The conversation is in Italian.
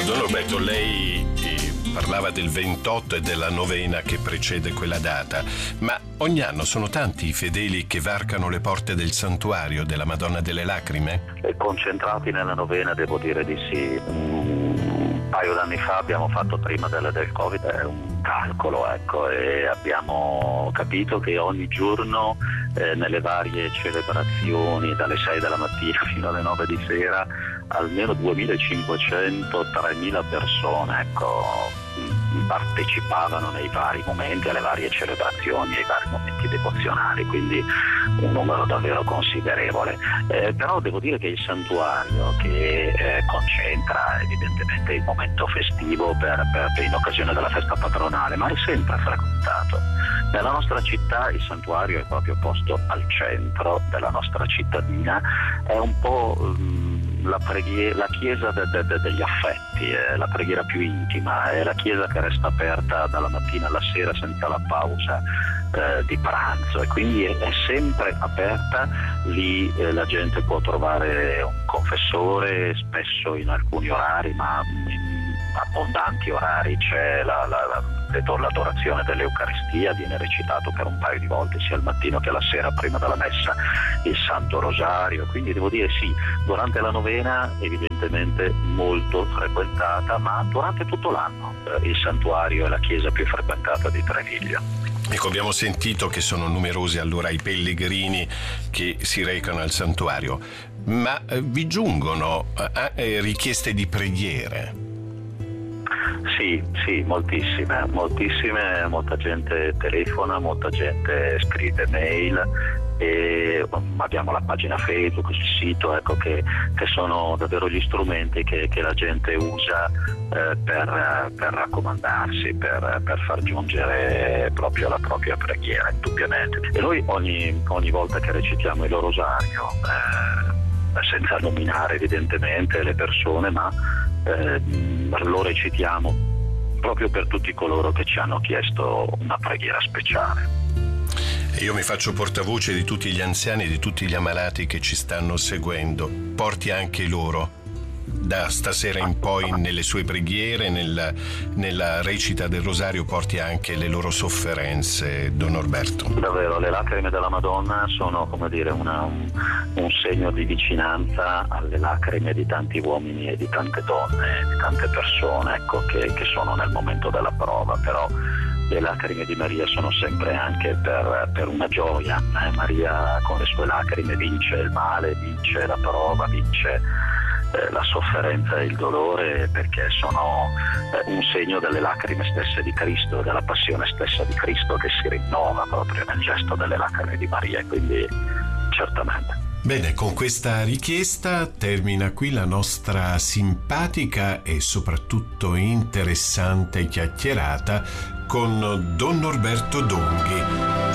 Don Roberto, lei parlava del 28 e della novena che precede quella data, ma ogni anno sono tanti i fedeli che varcano le porte del santuario della Madonna delle Lacrime? Concentrati nella novena, devo dire di sì. Un paio d'anni fa abbiamo fatto, prima del Covid, un calcolo, e abbiamo capito che ogni giorno nelle varie celebrazioni, dalle 6 della mattina fino alle 9 di sera, almeno 2.500-3.000 persone partecipavano nei vari momenti, alle varie celebrazioni, ai vari momenti devozionali, quindi un numero davvero considerevole. Però devo dire che il santuario, che concentra evidentemente il momento festivo in occasione della festa patronale, ma è sempre frequentato. Nella nostra città il santuario è proprio posto al centro della nostra cittadina, è un po' la chiesa degli affetti, è la preghiera più intima, è la chiesa che resta aperta dalla mattina alla sera senza la pausa di pranzo, e quindi è sempre aperta. Lì la gente può trovare un confessore, spesso in alcuni orari, ma in abbondanti orari c'è l'adorazione dell'Eucaristia, viene recitato per un paio di volte sia al mattino che alla sera prima della messa il Santo Rosario, quindi devo dire sì, durante la novena evidentemente molto frequentata, ma durante tutto l'anno il santuario è la chiesa più frequentata di Treviglio. Ecco, abbiamo sentito che sono numerosi allora i pellegrini che si recano al santuario, ma vi giungono richieste di preghiere? Sì, moltissime, molta gente telefona, molta gente scrive mail, e abbiamo la pagina Facebook, il sito, che sono davvero gli strumenti che la gente usa per raccomandarsi, per far giungere proprio la propria preghiera, indubbiamente. E noi ogni volta che recitiamo il rosario, senza nominare evidentemente le persone, ma lo recitiamo proprio per tutti coloro che ci hanno chiesto una preghiera speciale. Io mi faccio portavoce di tutti gli anziani e di tutti gli ammalati che ci stanno seguendo. Porti anche loro da stasera in poi nelle sue preghiere, nella recita del rosario, porti anche le loro sofferenze, Don Norberto. Davvero, le lacrime della Madonna sono, come dire, un segno di vicinanza alle lacrime di tanti uomini e di tante donne, di tante persone, che sono nel momento della prova. Però le lacrime di Maria sono sempre anche per una gioia. Maria con le sue lacrime vince il male, vince la prova, vince la sofferenza e il dolore, perché sono un segno delle lacrime stesse di Cristo, della passione stessa di Cristo, che si rinnova proprio nel gesto delle lacrime di Maria, quindi certamente. Bene, con questa richiesta termina qui la nostra simpatica e soprattutto interessante chiacchierata con Don Norberto Donghi.